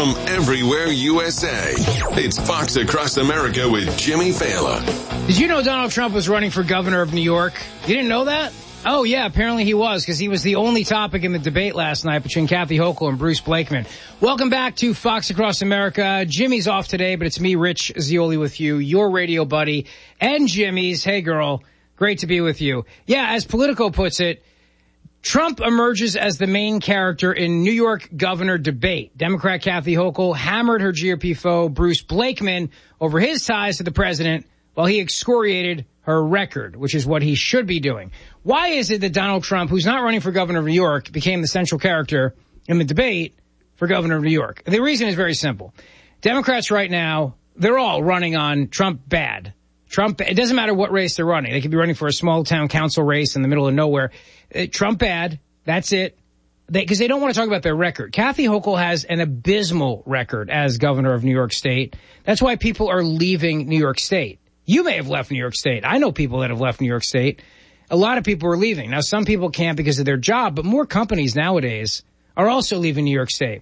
from everywhere USA. It's Fox Across America with Jimmy Fallon. Did you know Donald Trump was running for governor of New York? You didn't know that? Oh, yeah, apparently he was, because he was the only topic in the debate last night between Kathy Hochul and Bruce Blakeman. Welcome back to Fox Across America. Jimmy's off today, but it's me, Rich Zeoli, with you, your radio buddy, and Jimmy's. Hey, girl, great to be with you. Yeah, as Politico puts it, Trump emerges as the main character in New York governor debate. Democrat Kathy Hochul hammered her GOP foe, Bruce Blakeman, over his ties to the president while he excoriated her record, which is what he should be doing. Why is it that Donald Trump, who's not running for governor of New York, became the central character in the debate for governor of New York? The reason is very simple. Democrats right now, they're all running on Trump bad. Trump, it doesn't matter what race they're running. They could be running for a small town council race in the middle of nowhere. Trump bad. That's it. Because they don't want to talk about their record. Kathy Hochul has an abysmal record as governor of New York State. That's why people are leaving New York State. You may have left New York State. I know people that have left New York State. A lot of people are leaving. Now, some people can't because of their job, but more companies nowadays are also leaving New York State.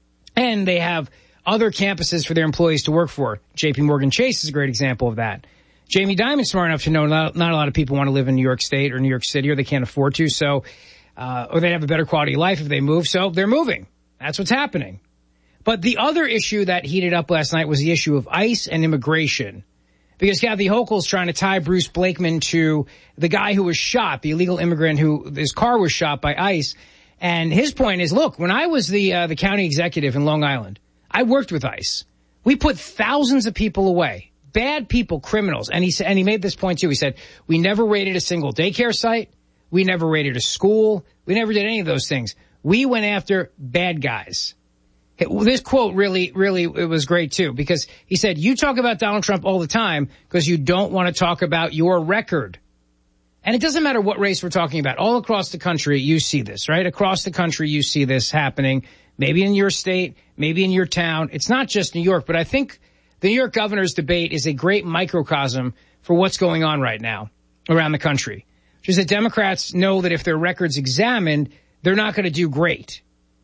And they have other campuses for their employees to work for. JP Morgan Chase is a great example of that. Jamie Dimon's smart enough to know not a lot of people want to live in New York State or New York City, or they can't afford to, so, or they'd have a better quality of life if they move, so they're moving. That's what's happening. But the other issue that heated up last night was the issue of ICE and immigration. Because Kathy Hochul's trying to tie Bruce Blakeman to the guy who was shot, the illegal immigrant who his car was shot by ICE. And his point is, look, when I was the county executive in Long Island, I worked with ICE. We put thousands of people away, bad people, criminals. And he made this point too. He said, we never raided a single daycare site. We never raided a school. We never did any of those things. We went after bad guys. This quote really, it was great too, because he said, you talk about Donald Trump all the time because you don't want to talk about your record. And it doesn't matter what race we're talking about. All across the country, you see this, right? Across the country, you see this happening. Maybe in your state, maybe in your town. It's not just New York, but I think the New York governor's debate is a great microcosm for what's going on right now around the country. Which is that Democrats know that if their record's examined, they're not going to do great.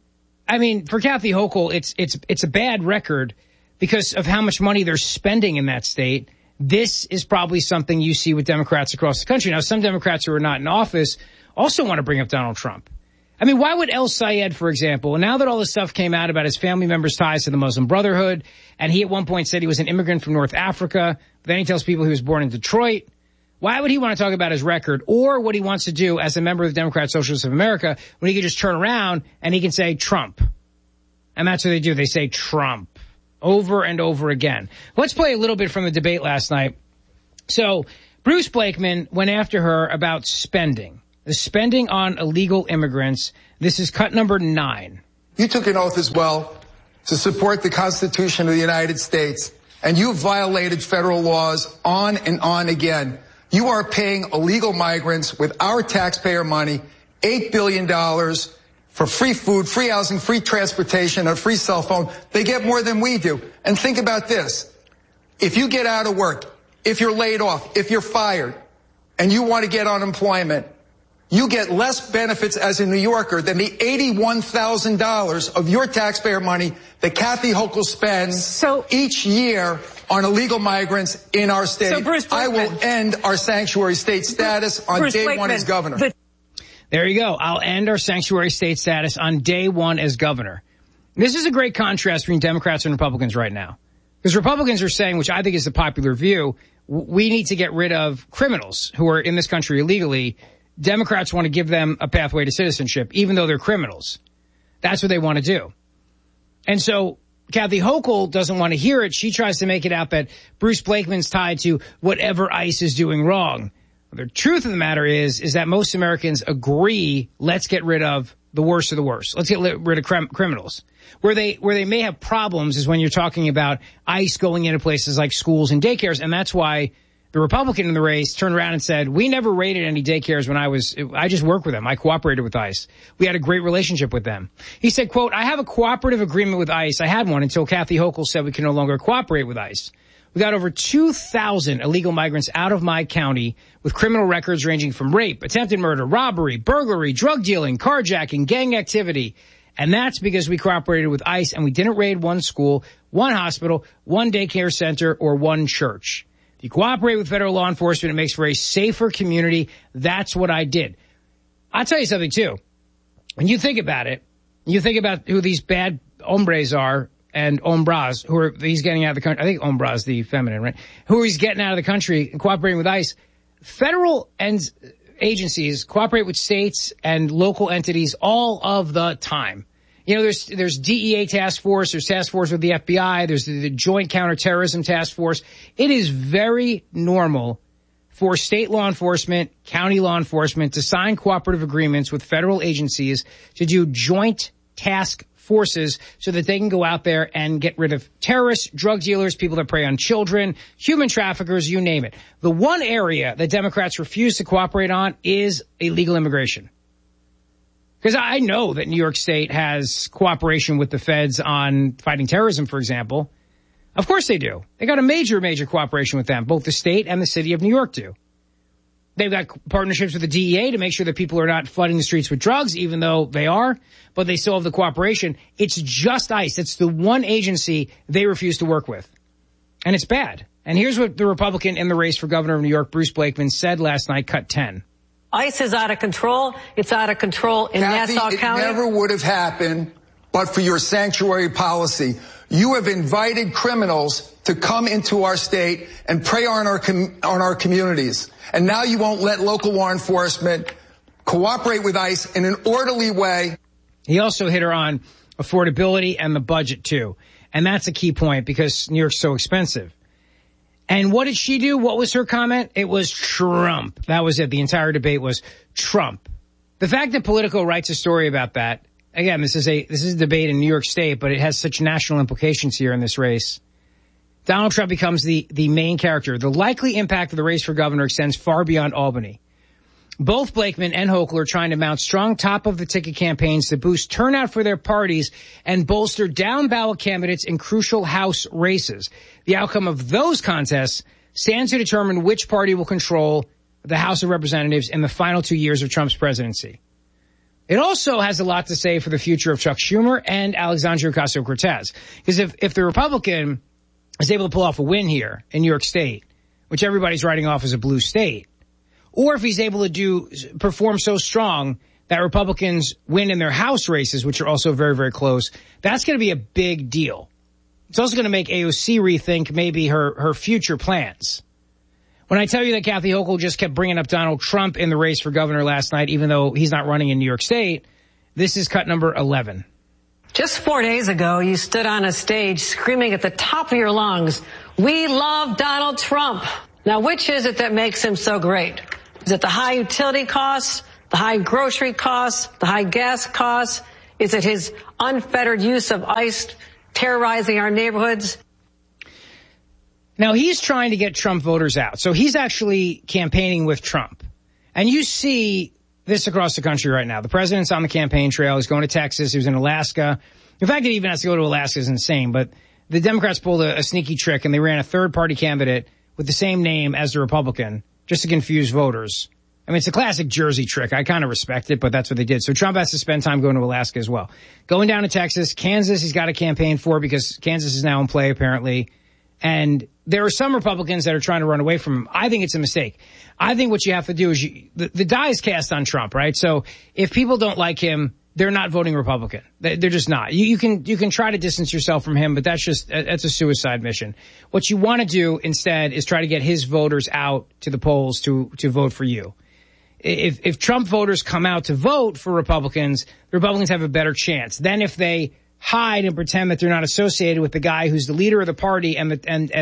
I mean, for Kathy Hochul, it's a bad record because of how much money they're spending in that state. This is probably something you see with Democrats across the country. Now, some Democrats who are not in office also want to bring up Donald Trump. I mean, why would El Sayed, for example, now that all this stuff came out about his family members' ties to the Muslim Brotherhood, and he at one point said he was an immigrant from North Africa, but then he tells people he was born in Detroit, why would he want to talk about his record or what he wants to do as a member of the Democrat Socialists of America when he could just turn around and he can say Trump? And that's what they do. They say Trump over and over again. Let's play a little bit from the debate last night. So Bruce Blakeman went after her about spending. The spending on illegal immigrants. This is cut number 9. You took an oath as well to support the Constitution of the United States, and you violated federal laws on and on again. You are paying illegal migrants with our taxpayer money $8 billion for free food, free housing, free transportation, a free cell phone. They get more than we do. And think about this. If you get out of work, if you're laid off, if you're fired, and you want to get unemployment, you get less benefits as a New Yorker than the $81,000 of your taxpayer money that Kathy Hochul spends each year on illegal migrants in our state. So Bruce Blakeman, I will end our sanctuary state status on Bruce day Blakeman, 1 as governor. There you go. I'll end our sanctuary state status on day 1 as governor. This is a great contrast between Democrats and Republicans right now. Because Republicans are saying, which I think is the popular view, we need to get rid of criminals who are in this country illegally. Democrats want to give them a pathway to citizenship, even though they're criminals. That's what they want to do. And so Kathy Hochul doesn't want to hear it. She tries to make it out that Bruce Blakeman's tied to whatever ICE is doing wrong. The truth of the matter is that most Americans agree, let's get rid of the worst of the worst. Let's get rid of criminals. Where they may have problems is when you're talking about ICE going into places like schools and daycares, and that's why the Republican in the race turned around and said, we never raided any daycares when I just worked with them. I cooperated with ICE. We had a great relationship with them. He said, quote, I have a cooperative agreement with ICE. I had one until Kathy Hochul said we can no longer cooperate with ICE. We got over 2,000 illegal migrants out of my county with criminal records ranging from rape, attempted murder, robbery, burglary, drug dealing, carjacking, gang activity. And that's because we cooperated with ICE and we didn't raid one school, one hospital, one daycare center, or one church. If you cooperate with federal law enforcement, it makes for a safer community. That's what I did. I'll tell you something, too. When you think about it, you think about who these bad hombres are and hombras he's getting out of the country. I think hombra is the feminine, right? Who he's getting out of the country and cooperating with ICE. Federal agencies cooperate with states and local entities all of the time. You know, there's DEA task force, there's task force with the FBI, there's the Joint Counterterrorism Task Force. It is very normal for state law enforcement, county law enforcement to sign cooperative agreements with federal agencies to do joint task forces so that they can go out there and get rid of terrorists, drug dealers, people that prey on children, human traffickers, you name it. The one area that Democrats refuse to cooperate on is illegal immigration. Because I know that New York State has cooperation with the feds on fighting terrorism, for example. Of course they do. They got a major cooperation with them. Both the state and the city of New York do. They've got partnerships with the DEA to make sure that people are not flooding the streets with drugs, even though they are, but they still have the cooperation. It's just ICE. It's the one agency they refuse to work with. And it's bad. And here's what the Republican in the race for governor of New York, Bruce Blakeman, said last night, cut 10. ICE is out of control. It's out of control in Kathy, Nassau County. It never would have happened but for your sanctuary policy. You have invited criminals to come into our state and prey on our communities. And now you won't let local law enforcement cooperate with ICE in an orderly way. He also hit her on affordability and the budget, too. And that's a key point because New York's so expensive. And what did she do? What was her comment? It was Trump. That was it. The entire debate was Trump. The fact that Politico writes a story about that, again, this is a debate in New York State, but it has such national implications here in this race. Donald Trump becomes the main character. The likely impact of the race for governor extends far beyond Albany. Both Blakeman and Hochul are trying to mount strong top-of-the-ticket campaigns to boost turnout for their parties and bolster down-ballot candidates in crucial House races. The outcome of those contests stands to determine which party will control the House of Representatives in the final 2 years of Trump's presidency. It also has a lot to say for the future of Chuck Schumer and Alexandria Ocasio-Cortez. Because if the Republican is able to pull off a win here in New York State, which everybody's writing off as a blue state, or if he's able to perform so strong that Republicans win in their House races, which are also very, very close, that's going to be a big deal. It's also going to make AOC rethink maybe her future plans. When I tell you that Kathy Hochul just kept bringing up Donald Trump in the race for governor last night, even though he's not running in New York State, this is cut number 11. Just 4 days ago, you stood on a stage screaming at the top of your lungs, "We love Donald Trump." Now, which is it that makes him so great? Is it the high utility costs, the high grocery costs, the high gas costs? Is it his unfettered use of ICE terrorizing our neighborhoods? Now, he's trying to get Trump voters out. So he's actually campaigning with Trump. And you see this across the country right now. The president's on the campaign trail. He's going to Texas. He was in Alaska. In fact, he even has to go to Alaska is insane. But the Democrats pulled a sneaky trick, and they ran a third-party candidate with the same name as the Republican just to confuse voters. I mean, it's a classic Jersey trick. I kind of respect it, but that's what they did. So Trump has to spend time going to Alaska as well. Going down to Texas, Kansas, he's got a campaign for because Kansas is now in play, apparently. And there are some Republicans that are trying to run away from him. I think it's a mistake. I think what you have to do is the die is cast on Trump, right? So if people don't like him, they're not voting Republican. They're just not. You can try to distance yourself from him, but that's a suicide mission. What you want to do instead is try to get his voters out to the polls to vote for you. If Trump voters come out to vote for Republicans, the Republicans have a better chance than if they hide and pretend that they're not associated with the guy who's the leader of the party and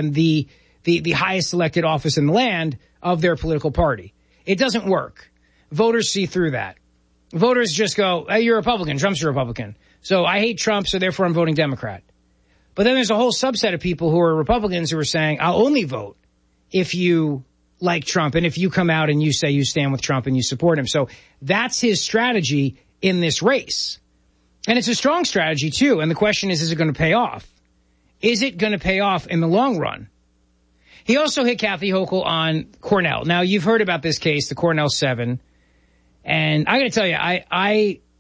the highest elected office in the land of their political party. It doesn't work. Voters see through that. Voters just go, hey, you're a Republican. Trump's a Republican. So I hate Trump, so therefore I'm voting Democrat. But then there's a whole subset of people who are Republicans who are saying, I'll only vote if you like Trump and if you come out and you say you stand with Trump and you support him. So that's his strategy in this race. And it's a strong strategy, too. And the question is it going to pay off? Is it going to pay off in the long run? He also hit Kathy Hochul on Cornell. Now, you've heard about this case, the Cornell 7. And I got to tell you, I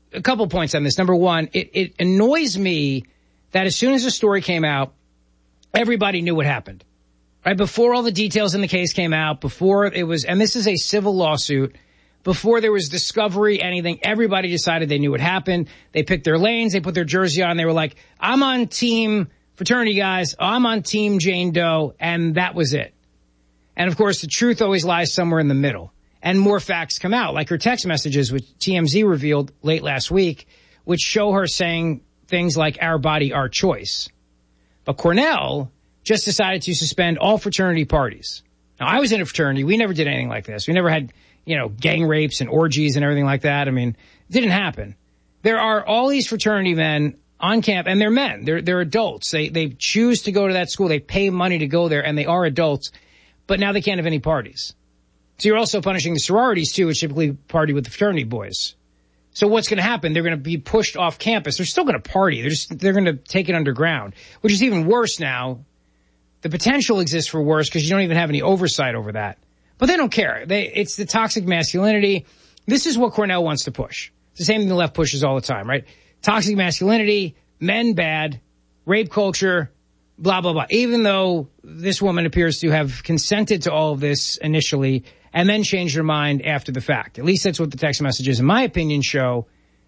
a couple points on this. Number one, it annoys me that as soon as the story came out, everybody knew what happened. Right? Before all the details in the case came out, before it was, and this is a civil lawsuit, before there was discovery, anything, everybody decided they knew what happened. They picked their lanes, they put their jersey on, they were like, I'm on team fraternity guys, I'm on team Jane Doe, and that was it. And of course, the truth always lies somewhere in the middle. And more facts come out, like her text messages, which TMZ revealed late last week, which show her saying things like, our body, our choice. But Cornell just decided to suspend all fraternity parties. Now, I was in a fraternity. We never did anything like this. We never had, gang rapes and orgies and everything like that. I mean, it didn't happen. There are all these fraternity men on camp, and they're men. They're adults. They choose to go to that school. They pay money to go there, and they are adults. But now they can't have any parties. So you're also punishing the sororities, too, which typically party with the fraternity boys. So what's going to happen? They're going to be pushed off campus. They're still going to party. They're going to take it underground, which is even worse now. The potential exists for worse because you don't even have any oversight over that. But they don't care. It's the toxic masculinity. This is what Cornell wants to push. It's the same thing the left pushes all the time, right? Toxic masculinity, men bad, rape culture, blah, blah, blah. Even though this woman appears to have consented to all of this initially and then changed her mind after the fact. At least that's what the text messages, in my opinion, show.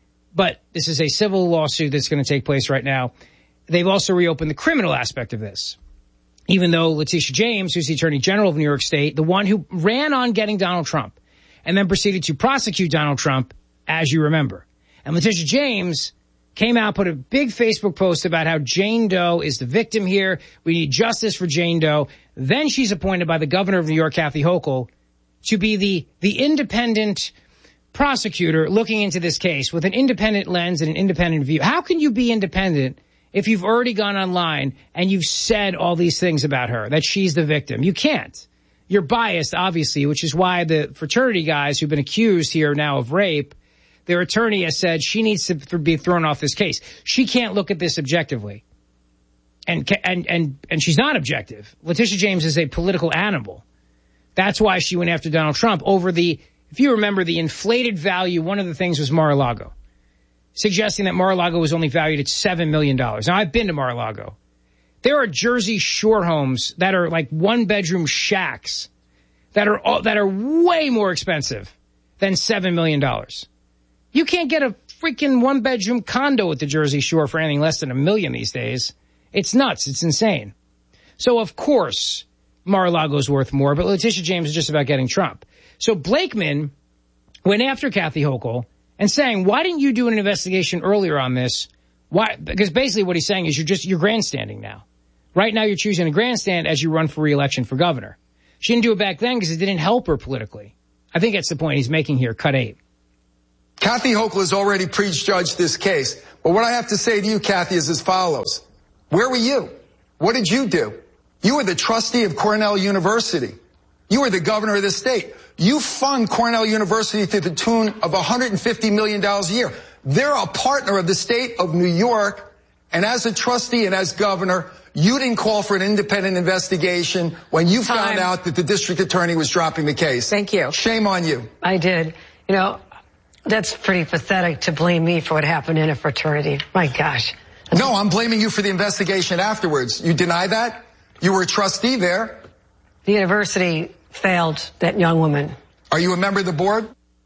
But this is a civil lawsuit that's going to take place right now. They've also reopened the criminal aspect of this. Even though Letitia James, who's the Attorney General of New York State, the one who ran on getting Donald Trump and then proceeded to prosecute Donald Trump, as you remember. And Letitia James came out, put a big Facebook post about how Jane Doe is the victim here. We need justice for Jane Doe. Then she's appointed by the governor of New York, Kathy Hochul, to be the independent prosecutor looking into this case with an independent lens and an independent view. How can you be independent if you've already gone online and you've said all these things about her, that she's the victim? You can't. You're biased, obviously, which is why the fraternity guys who've been accused here now of rape, their attorney has said she needs to be thrown off this case. She can't look at this objectively. And she's not objective. Letitia James is a political animal. That's why she went after Donald Trump over if you remember, the inflated value. One of the things was Mar-a-Lago, suggesting that Mar-a-Lago was only valued at $7 million. Now, I've been to Mar-a-Lago. There are Jersey Shore homes that are like one-bedroom shacks that are way more expensive than $7 million. You can't get a freaking one-bedroom condo at the Jersey Shore for anything less than $1 million these days. It's nuts. It's insane. So, of course, Mar-a-Lago's worth more, but Letitia James is just about getting Trump. So Blakeman went after Kathy Hochul and saying, why didn't you do an investigation earlier on this? Why? Because basically what he's saying is you're grandstanding now. Right now you're choosing a grandstand as you run for re-election for governor. She didn't do it back then because it didn't help her politically. I think that's the point he's making here. Cut 8. Kathy Hochul has already prejudged this case. But what I have to say to you, Kathy, is as follows. Where were you? What did you do? You were the trustee of Cornell University. You were the governor of the state. You fund Cornell University to the tune of $150 million a year. They're a partner of the state of New York. And as a trustee and as governor, you didn't call for an independent investigation when you found out that the district attorney was dropping the case. Thank you. Shame on you. I did. That's pretty pathetic to blame me for what happened in a fraternity. My gosh. No, I'm blaming you for the investigation afterwards. You deny that? You were a trustee there. The university failed that young woman. Are you a member of the board?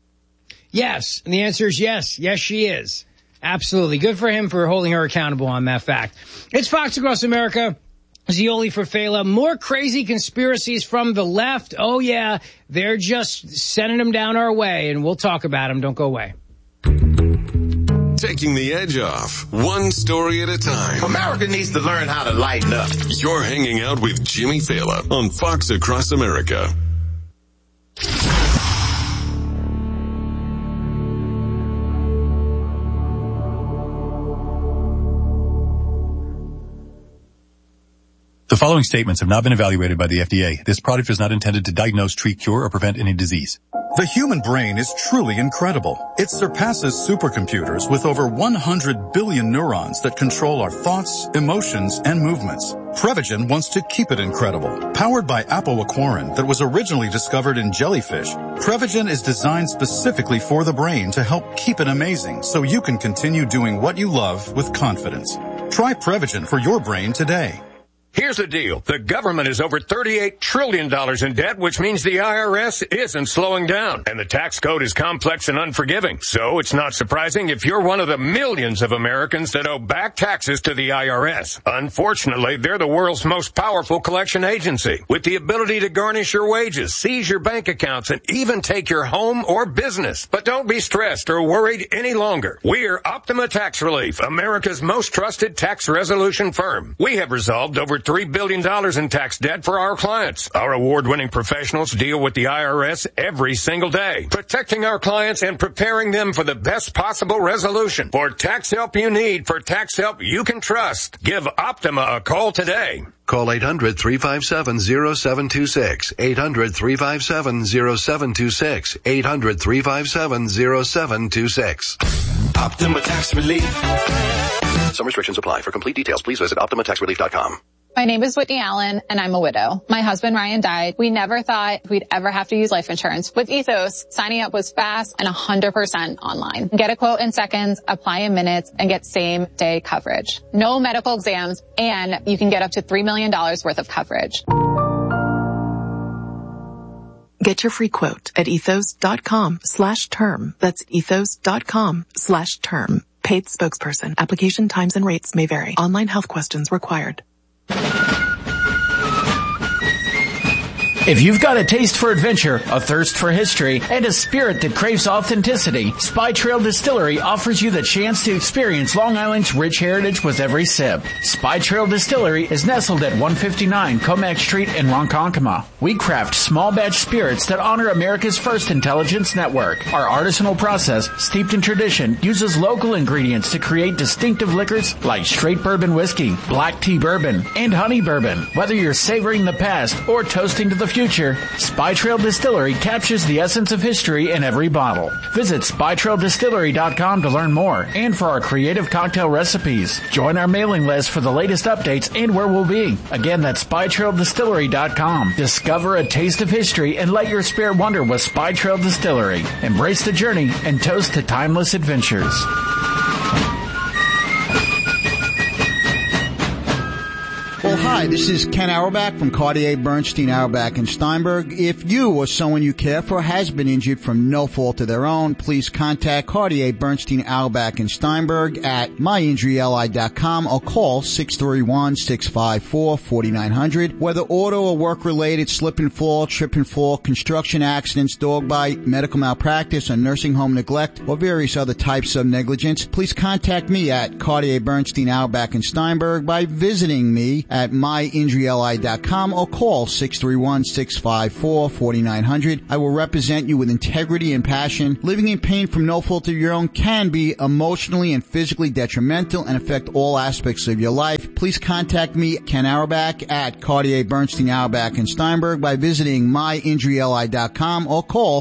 Yes. And the answer is yes. Yes, she is. Absolutely. Good for him for holding her accountable on that fact. It's Fox Across America. Zioli for Fela. More crazy conspiracies from the left. Oh, yeah. They're just sending them down our way, and we'll talk about them. Don't go away. Taking the edge off, one story at a time. America needs to learn how to lighten up. You're hanging out with Jimmy Fela on Fox Across America. The following statements have not been evaluated by the FDA. This product is not intended to diagnose, treat, cure, or prevent any disease. The human brain is truly incredible. It surpasses supercomputers with over 100 billion neurons that control our thoughts, emotions, and movements. Prevagen wants to keep it incredible. Powered by Apoaquarin that was originally discovered in jellyfish, Prevagen is designed specifically for the brain to help keep it amazing so you can continue doing what you love with confidence. Try Prevagen for your brain today. Here's the deal. The government is over $38 trillion in debt, which means the IRS isn't slowing down. And the tax code is complex and unforgiving. So it's not surprising if you're one of the millions of Americans that owe back taxes to the IRS. Unfortunately, they're the world's most powerful collection agency, with the ability to garnish your wages, seize your bank accounts, and even take your home or business. But don't be stressed or worried any longer. We're Optima Tax Relief, America's most trusted tax resolution firm. We have resolved over $3 billion in tax debt for our clients. Our award-winning professionals deal with the IRS every single day, protecting our clients and preparing them for the best possible resolution. For tax help you need, for tax help you can trust, give Optima a call today. Call 800-357-0726. 800-357-0726. 800-357-0726. Optima Tax Relief. Some restrictions apply. For complete details, please visit OptimaTaxRelief.com. My name is Whitney Allen, and I'm a widow. My husband, Ryan, died. We never thought we'd ever have to use life insurance. With Ethos, signing up was fast and 100% online. Get a quote in seconds, apply in minutes, and get same-day coverage. No medical exams, and you can get up to $3 million worth of coverage. Get your free quote at ethos.com/term. That's ethos.com/term. Paid spokesperson. Application times and rates may vary. Online health questions required. If you've got a taste for adventure, a thirst for history, and a spirit that craves authenticity, Spy Trail Distillery offers you the chance to experience Long Island's rich heritage with every sip. Spy Trail Distillery is nestled at 159 Comac Street in Ronkonkoma. We craft small batch spirits that honor America's first intelligence network. Our artisanal process, steeped in tradition, uses local ingredients to create distinctive liquors like straight bourbon whiskey, black tea bourbon, and honey bourbon. Whether you're savoring the past or toasting to the future, Spy Trail Distillery captures the essence of history in every bottle. Visit SpyTrailDistillery.com to learn more and for our creative cocktail recipes. Join our mailing list for the latest updates and where we'll be. Again, that's SpyTrailDistillery.com. Discover a taste of history and let your spirit wander with Spy Trail Distillery. Embrace the journey and toast to timeless adventures. Well, hi, this is Ken Auerbach from Cartier Bernstein, Auerbach & Steinberg. If you or someone you care for has been injured from no fault of their own, please contact Cartier Bernstein, Auerbach & Steinberg at myinjuryli.com or call 631-654-4900. Whether auto or work-related, slip and fall, trip and fall, construction accidents, dog bite, medical malpractice, or nursing home neglect, or various other types of negligence, please contact me at Cartier Bernstein, Auerbach & Steinberg by visiting me at myinjuryli.com or call 631-654-4900. I will represent you with integrity and passion. Living in pain from no fault of your own can be emotionally and physically detrimental and affect all aspects of your life. Please contact me, Ken Auerbach, at Cartier Bernstein, Auerbach & Steinberg by visiting myinjuryli.com or call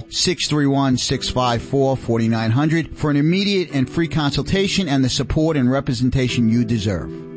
631-654-4900 for an immediate and free consultation and the support and representation you deserve.